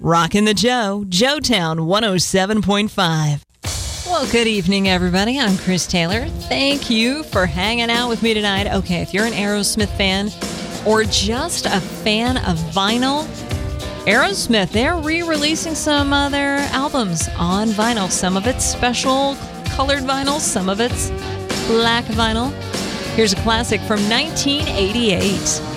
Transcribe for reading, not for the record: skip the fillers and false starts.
Rockin' the Joe, Joetown 107.5. Well, good evening, everybody. I'm Chris Taylor. Thank you for hanging out with me tonight. Okay, if you're an Aerosmith fan or just a fan of vinyl, Aerosmith, they're re-releasing some of their albums on vinyl. Some of it's special colored vinyl, some of it's black vinyl. Here's a classic from 1988.